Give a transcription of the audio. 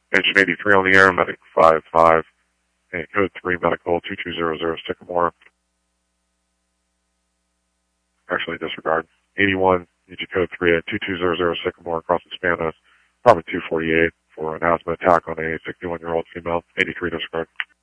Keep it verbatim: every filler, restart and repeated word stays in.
Engine eighty-three on the air, medic five five, and code three medical two two zero zero Sycamore. Actually, disregard. eighty-one, need you code three at two two zero zero Sycamore across the span of probably two forty-eight for an asthma attack on a sixty-one-year-old female. eighty-three, disregard.